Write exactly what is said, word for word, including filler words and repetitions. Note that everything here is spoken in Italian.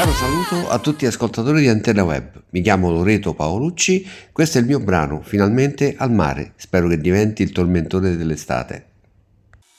caro saluto a tutti gli ascoltatori di Antenna Web. Mi chiamo Loreto Paolucci, questo è il mio brano Finalmente al mare. Spero che diventi il tormentone dell'estate.